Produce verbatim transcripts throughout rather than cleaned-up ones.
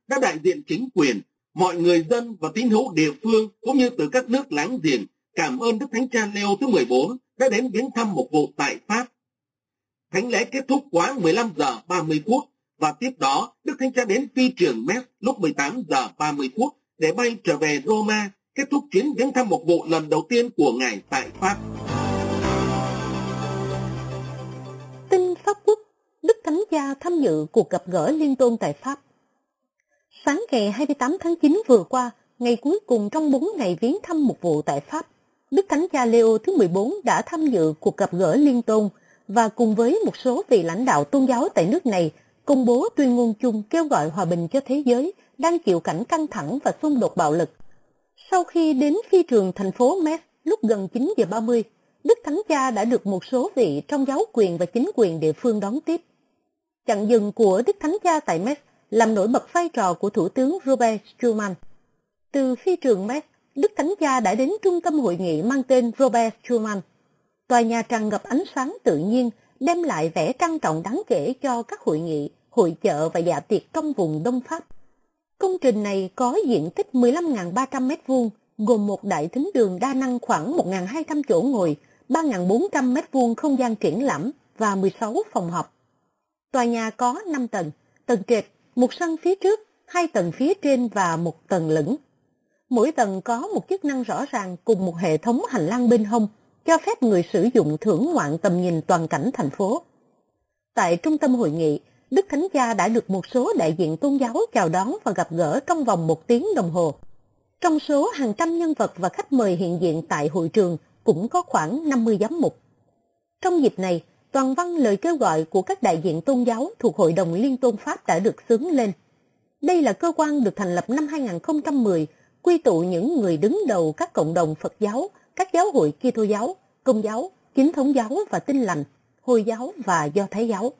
các đại diện chính quyền, mọi người dân và tín hữu địa phương cũng như từ các nước láng giềng cảm ơn Đức Thánh Cha Leo thứ mười bốn đã đến viếng thăm mục vụ tại Pháp. Thánh lễ kết thúc quá mười lăm giờ ba mươi phút và tiếp đó Đức Thánh Cha đến phi trường Metz lúc mười tám giờ ba mươi phút để bay trở về Roma, kết thúc chuyến viếng thăm mục vụ lần đầu tiên của Ngài tại Pháp. Tin Pháp Quốc, Đức Thánh Cha tham dự cuộc gặp gỡ liên tôn tại Pháp. Sáng ngày hai mươi tám tháng chín vừa qua, ngày cuối cùng trong bốn ngày viếng thăm mục vụ tại Pháp, Đức Thánh Cha Leo thứ mười bốn đã tham dự cuộc gặp gỡ liên tôn và cùng với một số vị lãnh đạo tôn giáo tại nước này công bố tuyên ngôn chung kêu gọi hòa bình cho thế giới đang chịu cảnh căng thẳng và xung đột bạo lực. Sau khi đến phi trường thành phố Metz lúc gần chín giờ ba mươi, Đức Thánh Cha đã được một số vị trong giáo quyền và chính quyền địa phương đón tiếp. Chặng dừng của Đức Thánh Cha tại Metz làm nổi bật vai trò của Thủ tướng Robert Schuman. Từ phi trường Metz, Đức Thánh Cha đã đến trung tâm hội nghị mang tên Robert Schuman. Tòa nhà tràn ngập ánh sáng tự nhiên, đem lại vẻ trang trọng đáng kể cho các hội nghị, hội chợ và dạ tiệc trong vùng Đông Pháp. Công trình này có diện tích mười lăm nghìn ba trăm mét vuông, gồm một đại thính đường đa năng khoảng một nghìn hai trăm chỗ ngồi, ba nghìn bốn trăm mét vuông không gian triển lãm và mười sáu phòng họp. Tòa nhà có năm tầng, tầng trệt, một sân phía trước, hai tầng phía trên và một tầng lửng. Mỗi tầng có một chức năng rõ ràng cùng một hệ thống hành lang bên hông, cho phép người sử dụng thưởng ngoạn tầm nhìn toàn cảnh thành phố. Tại trung tâm hội nghị, Đức Thánh Cha đã được một số đại diện tôn giáo chào đón và gặp gỡ trong vòng một tiếng đồng hồ. Trong số hàng trăm nhân vật và khách mời hiện diện tại hội trường cũng có khoảng năm mươi giám mục. Trong dịp này, toàn văn lời kêu gọi của các đại diện tôn giáo thuộc Hội đồng Liên tôn Pháp đã được xướng lên. Đây là cơ quan được thành lập năm hai nghìn không trăm mười, quy tụ những người đứng đầu các cộng đồng Phật giáo, các giáo hội Kitô giáo, Công giáo, Chính thống giáo và Tin lành, Hồi giáo và Do Thái giáo.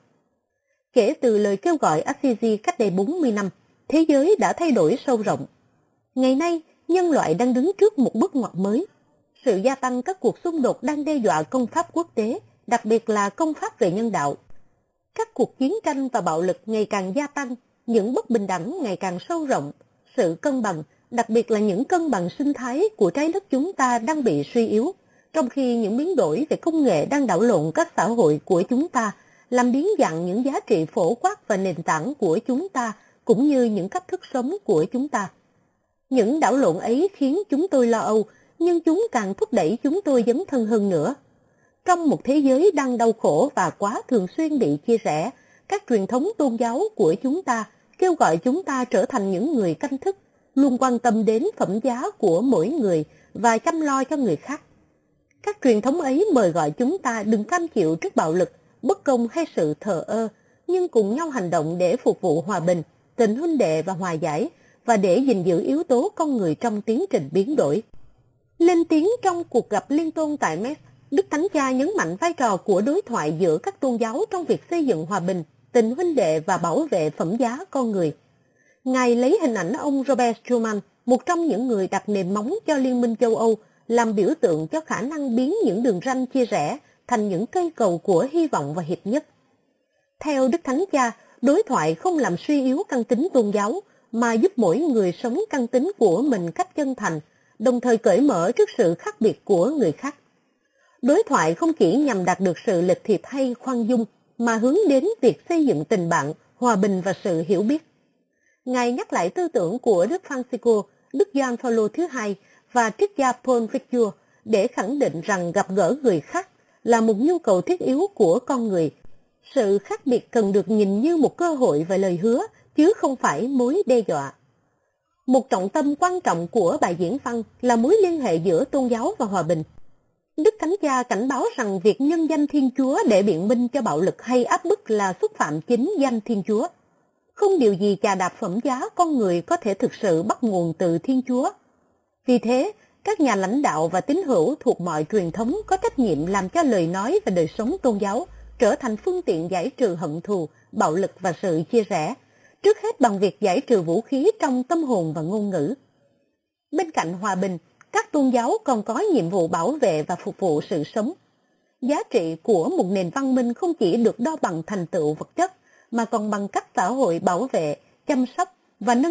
Kể từ lời kêu gọi Assisi cách đây bốn mươi năm, thế giới đã thay đổi sâu rộng. Ngày nay, nhân loại đang đứng trước một bước ngoặt mới. Sự gia tăng các cuộc xung đột đang đe dọa công pháp quốc tế, đặc biệt là công pháp về nhân đạo. Các cuộc chiến tranh và bạo lực ngày càng gia tăng, những bất bình đẳng ngày càng sâu rộng, sự cân bằng, đặc biệt là những cân bằng sinh thái của trái đất chúng ta đang bị suy yếu, trong khi những biến đổi về công nghệ đang đảo lộn các xã hội của chúng ta, làm biến dạng những giá trị phổ quát và nền tảng của chúng ta, cũng như những cách thức sống của chúng ta. Những đảo lộn ấy khiến chúng tôi lo âu, nhưng chúng càng thúc đẩy chúng tôi dấn thân hơn nữa. Trong một thế giới đang đau khổ và quá thường xuyên bị chia rẽ, các truyền thống tôn giáo của chúng ta kêu gọi chúng ta trở thành những người canh thức, luôn quan tâm đến phẩm giá của mỗi người và chăm lo cho người khác. Các truyền thống ấy mời gọi chúng ta đừng cam chịu trước bạo lực, bất công hay sự thờ ơ, nhưng cùng nhau hành động để phục vụ hòa bình, tình huynh đệ và hòa giải, và để gìn giữ yếu tố con người trong tiến trình biến đổi. Lên tiếng trong cuộc gặp liên tôn tại Metz, Đức Thánh Cha nhấn mạnh vai trò của đối thoại giữa các tôn giáo trong việc xây dựng hòa bình, tình huynh đệ và bảo vệ phẩm giá con người. Ngài lấy hình ảnh ông Robert Schuman, một trong những người đặt nền móng cho Liên minh châu Âu, làm biểu tượng cho khả năng biến những đường ranh chia rẽ thành những cây cầu của hy vọng và hiệp nhất. Theo Đức Thánh Cha, đối thoại không làm suy yếu căn tính tôn giáo, mà giúp mỗi người sống căn tính của mình cách chân thành, đồng thời cởi mở trước sự khác biệt của người khác. Đối thoại không chỉ nhằm đạt được sự lịch thiệp hay khoan dung, mà hướng đến việc xây dựng tình bạn, hòa bình và sự hiểu biết. Ngài nhắc lại tư tưởng của Đức Francisco, Đức Gioan Phaolô thứ hai và triết gia Paul Ricoeur để khẳng định rằng gặp gỡ người khác là một nhu cầu thiết yếu của con người. Sự khác biệt cần được nhìn như một cơ hội và lời hứa, chứ không phải mối đe dọa. Một trọng tâm quan trọng của bài diễn văn là mối liên hệ giữa tôn giáo và hòa bình. Đức Thánh Cha cảnh báo rằng việc nhân danh Thiên Chúa để biện minh cho bạo lực hay áp bức là xúc phạm chính danh Thiên Chúa. Không điều gì chà đạp phẩm giá con người có thể thực sự bắt nguồn từ Thiên Chúa. Vì thế, các nhà lãnh đạo và tín hữu thuộc mọi truyền thống có trách nhiệm làm cho lời nói và đời sống tôn giáo trở thành phương tiện giải trừ hận thù, bạo lực và sự chia rẽ, trước hết bằng việc giải trừ vũ khí trong tâm hồn và ngôn ngữ. Bên cạnh hòa bình, các tôn giáo còn có nhiệm vụ bảo vệ và phục vụ sự sống. Giá trị của một nền văn minh không chỉ được đo bằng thành tựu vật chất, mà còn bằng cách xã hội bảo vệ, chăm sóc và nâng